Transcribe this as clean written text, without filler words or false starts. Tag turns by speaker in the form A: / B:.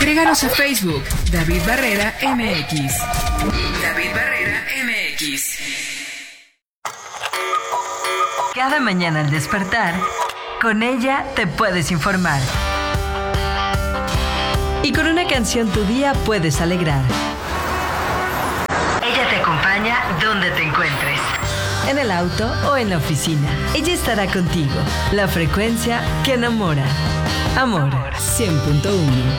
A: Agréganos a Facebook, David Barrera MX. David Barrera MX.
B: Cada mañana al despertar, con ella te puedes informar. Y con una canción tu día puedes alegrar. Ella te acompaña donde te encuentres. En el auto o en la oficina. Ella estará contigo. La frecuencia que enamora. Amor 100.1.